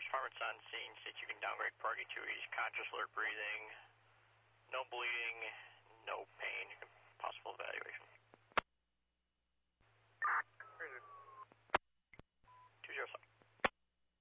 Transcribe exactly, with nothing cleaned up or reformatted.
department's on scene. States you can downgrade party to ease, conscious, alert breathing, no bleeding, no pain, possible evaluation.